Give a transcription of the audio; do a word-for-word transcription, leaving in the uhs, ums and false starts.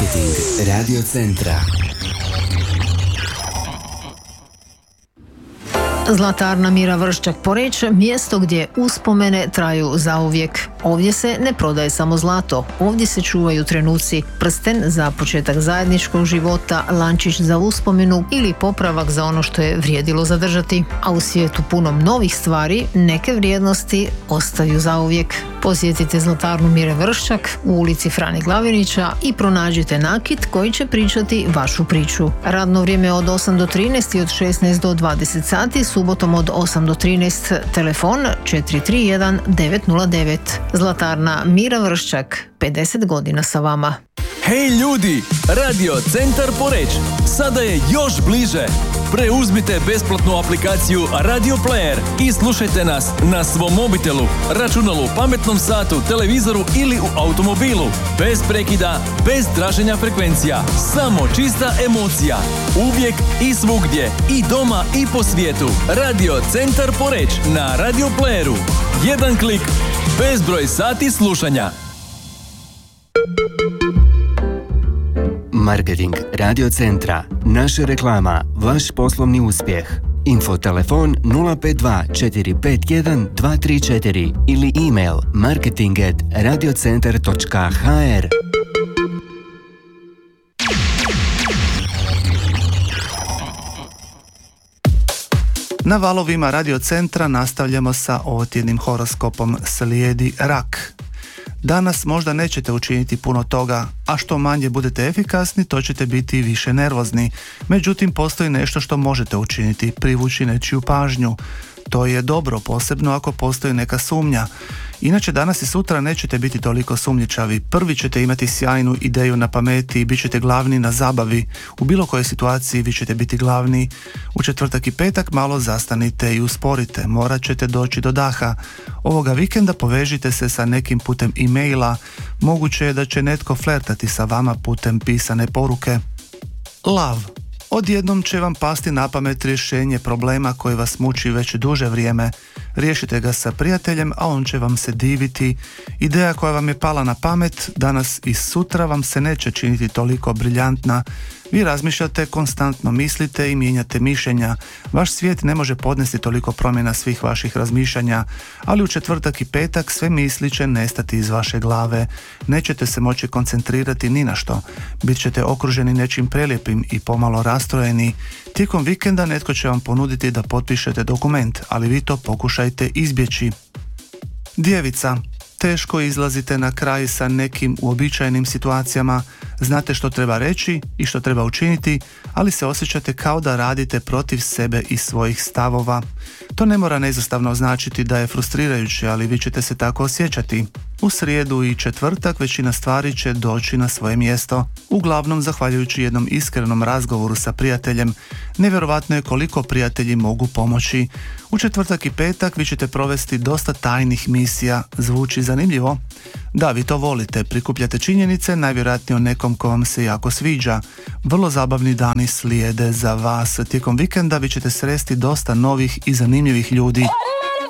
Marketing Radio Centra. Zlatarna Mira Vrščak-Poreč, mjesto gdje uspomene traju zauvijek. Ovdje se ne prodaje samo zlato, ovdje se čuvaju trenuci, prsten za početak zajedničkog života, lančić za uspomenu ili popravak za ono što je vrijedilo zadržati. A u svijetu punom novih stvari, neke vrijednosti ostaju zauvijek. Posjetite Zlatarnu Mire Vrščak u ulici Frane Glavinića i pronađite nakit koji će pričati vašu priču. Radno vrijeme od osam do trinaest i od šesnaest do dvadeset sati, subotom od osam do trinaest, telefon četiri tri jedan devet nula devet. Zlatarna Mira Vrščak, pedeset godina sa vama. Hej ljudi, Radio Centar Poreč sada je još bliže. Preuzmite besplatnu aplikaciju Radio Player i slušajte nas na svom mobitelu, računalu, pametnom satu, televizoru ili u automobilu. Bez prekida, bez traženja frekvencija, samo čista emocija. Uvijek i svugdje, i doma i po svijetu. Radio Centar Poreč na Radio Playeru. Jedan klik, bezbroj sati slušanja. Marketing Radio Centra. Naša reklama, vaš poslovni uspjeh. Infotelefon nula pet dva četiri pet jedan dva tri četiri ili email marketing at radiocentar točka h r. Na valovima Radio Centra nastavljamo sa ovotjednim horoskopom. Slijedi rak. Danas možda nećete učiniti puno toga, a što manje budete efikasni, to ćete biti više nervozni. Međutim, postoji nešto što možete učiniti, privući nečiju pažnju. To je dobro, posebno ako postoji neka sumnja. Inače, danas i sutra nećete biti toliko sumnjičavi. Prvi ćete imati sjajnu ideju na pameti i bit ćete glavni na zabavi. U bilo kojoj situaciji vi ćete biti glavni. U četvrtak i petak malo zastanite i usporite. Morat ćete doći do daha. Ovoga vikenda povežite se sa nekim putem e-maila. Moguće je da će netko flertati sa vama putem pisane poruke. Lav. Odjednom će vam pasti na pamet rješenje problema koji vas muči već duže vrijeme. Riješite ga sa prijateljem, a on će vam se diviti. Ideja koja vam je pala na pamet danas i sutra vam se neće činiti toliko briljantna. Vi razmišljate, konstantno mislite i mijenjate mišljenja. Vaš svijet ne može podnesti toliko promjena svih vaših razmišljanja, ali u četvrtak i petak sve misli će nestati iz vaše glave. Nećete se moći koncentrirati ni na što. Bit ćete okruženi nečim prelijepim i pomalo rastrojeni. Tijekom vikenda netko će vam ponuditi da potpišete dokument, ali vi to pokušajte izbjeći. Djevica. Teško izlazite na kraj sa nekim uobičajenim situacijama, znate što treba reći i što treba učiniti, ali se osjećate kao da radite protiv sebe i svojih stavova. To ne mora neizostavno značiti da je frustrirajuće, ali vi ćete se tako osjećati. U srijedu i četvrtak većina stvari će doći na svoje mjesto, uglavnom zahvaljujući jednom iskrenom razgovoru sa prijateljem. Nevjerovatno je koliko prijatelji mogu pomoći. U četvrtak i petak vi ćete provesti dosta tajnih misija. Zvuči zanimljivo? Da, vi to volite, prikupljate činjenice, najvjerojatnije o nekom ko vam se jako sviđa. Vrlo zabavni dani slijede za vas. Tijekom vikenda vi ćete sresti dosta novih i zanimljivih ljudi.